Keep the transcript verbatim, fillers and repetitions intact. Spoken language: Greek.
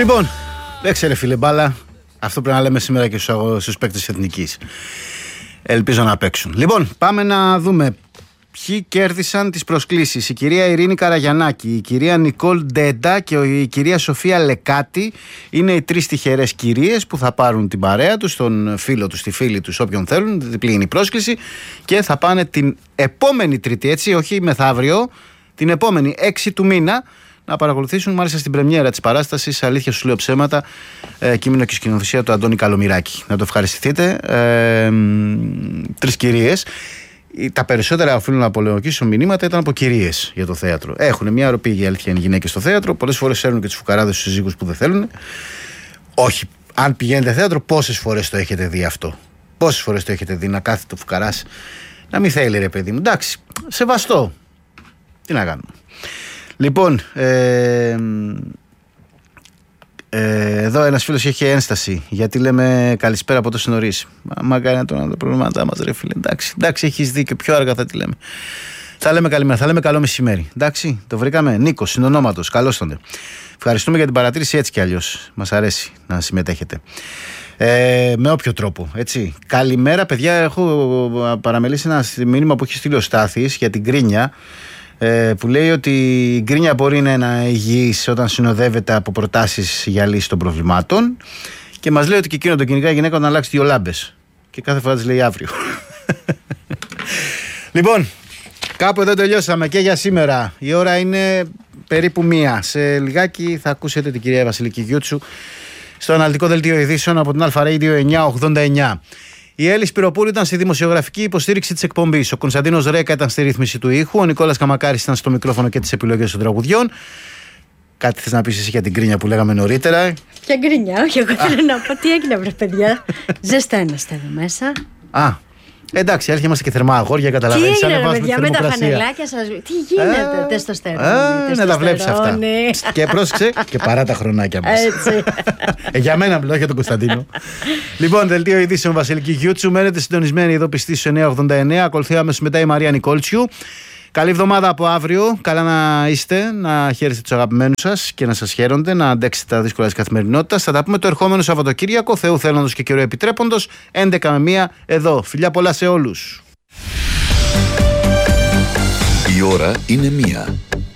Λοιπόν, δεν ξέρε φίλε μπάλα. Αυτό πρέπει να λέμε σήμερα και στους παίκτες εθνικής. Ελπίζω να παίξουν. Λοιπόν, πάμε να δούμε ποιοι κέρδισαν τις προσκλήσεις. Η κυρία Ειρήνη Καραγιαννάκη, η κυρία Νικόλ Ντέντα και η κυρία Σοφία Λεκάτη είναι οι τρεις τυχερές κυρίες που θα πάρουν την παρέα τους, τον φίλο τους, τη φίλη τους, όποιον θέλουν. Διπλή είναι η πρόσκληση και θα πάνε την επόμενη Τρίτη, έτσι, όχι μεθαύριο, την επόμενη έξι του μήνα, να παρακολουθήσουν μάλιστα στην πρεμιέρα της παράστασης Αλήθεια σου λέω ψέματα, ε, κείμενο και σκηνοθεσία του Αντώνη Καλομυράκη. Να το ευχαριστηθείτε. Ε, τρεις κυρίες. Τα περισσότερα οφείλουν να απολογήσουν μηνύματα ήταν από κυρίες για το θέατρο. Έχουν μια αρρωπή για αλήθεια είναι γυναίκες στο θέατρο. Πολλές φορές φέρνουν και τους φουκαράδες στους συζύγους που δεν θέλουν. Όχι. Αν πηγαίνετε θέατρο, πόσες φορές το έχετε δει αυτό? Πόσες φορές το έχετε δει να κάθεται το φουκαράς να μην θέλει, ρε παιδί μου? Εντάξει, σεβαστό. Τι να κάνουμε. Λοιπόν, ε, ε, εδώ ένας φίλος έχει ένσταση γιατί λέμε καλησπέρα από τόσο νωρίς. Μα κάνει να το προβλήματά μας, ρε φίλε. Εντάξει, εντάξει, έχεις δίκιο. Πιο αργά θα τη λέμε. Θα λέμε καλημέρα, θα λέμε καλό μεσημέρι. Εντάξει, το βρήκαμε. Νίκος, συνονόματος. Καλώς τον. Ευχαριστούμε για την παρατήρηση έτσι κι αλλιώς. Μας αρέσει να συμμετέχετε. Ε, με όποιο τρόπο, έτσι. Καλημέρα, παιδιά. Έχω παραμελήσει ένα μήνυμα που έχει στείλει ο Στάθης για την κρίνια. Που λέει ότι η γκρίνια μπορεί να είναι υγιής όταν συνοδεύεται από προτάσεις για λύση των προβλημάτων και μας λέει ότι και εκείνο τον κυνηγά η γυναίκα να αλλάξει δύο λάμπες και κάθε φορά της λέει αύριο. Λοιπόν, κάπου εδώ τελειώσαμε και για σήμερα. Η ώρα είναι περίπου μία. Σε λιγάκι θα ακούσετε την κυρία Βασιλική Γιούτσου στο αναλυτικό δελτίο ειδήσεων από την Αλφα Radio εννιακόσια ογδόντα εννιά. Η Έλλη Σπυροπούλου ήταν στη δημοσιογραφική υποστήριξη της εκπομπής. Ο Κωνσταντίνος Ρέκα ήταν στη ρύθμιση του ήχου. Ο Νικόλας Καμακάρης ήταν στο μικρόφωνο και τις επιλογές των τραγουδιών. Κάτι θες να πεις εσύ για την γκρίνια που λέγαμε νωρίτερα? Ποια γκρίνια? Όχι, εγώ θέλω να πω τι έγινε, βρε παιδιά. Ζεστά είμαστε εδώ μέσα. Α, εντάξει, άρχισε είμαστε και θερμά αγόρια, καταλαβαίνεις. Τι έγινε, παιδιά, με τα φανελάκια σας. Τι γίνεται, τεστοστερόνη. Να τα βλέπεις αυτά. Και πρόσεξε και παρά τα χρονάκια μας. Έτσι. Για μένα μιλάω, για τον Κωνσταντίνο. Λοιπόν, δελτίο ειδήσεων Βασιλική Γιούτσου. Μένετε συντονισμένοι εδώ πιστοί στους εννιακόσια ογδόντα εννέα. Ακολουθεί αμέσως μετά η Μαρία Νικόλτσιου. Καλή εβδομάδα από αύριο. Καλά να είστε, να χαίρεστε τους αγαπημένους σας και να σας χαίρονται, να αντέξετε τα δύσκολα της καθημερινότητας. Θα τα πούμε το ερχόμενο Σαββατοκύριακο, Θεού θέλοντος και καιρό επιτρέποντος, έντεκα με μία εδώ. Φιλιά πολλά σε όλους. Η ώρα είναι μία.